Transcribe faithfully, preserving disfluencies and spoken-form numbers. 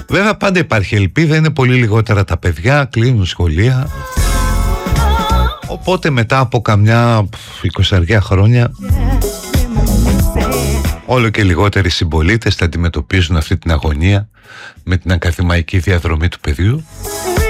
Βέβαια πάντα υπάρχει ελπίδα, είναι πολύ λιγότερα τα παιδιά, κλείνουν σχολεία. Οπότε μετά από καμιά εικοσαριά χρόνια όλο και λιγότεροι συμπολίτες θα αντιμετωπίζουν αυτή την αγωνία με την ακαδημαϊκή διαδρομή του παιδιού.